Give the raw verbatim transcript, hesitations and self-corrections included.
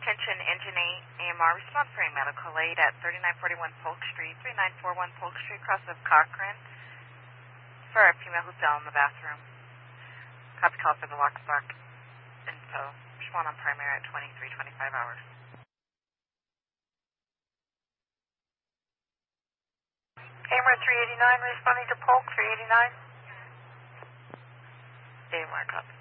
Attention, Engine eight, A M R, respond for a medical aid at thirty-nine forty-one Polk Street, thirty-nine forty-one Polk Street, cross of Cochrane, for a female who fell in the bathroom. Copy call for the Lockstock info. Respond on primary at twenty-three twenty-five hours. A M R three eighty-nine, responding to Polk three eighty-nine. A M R, copy.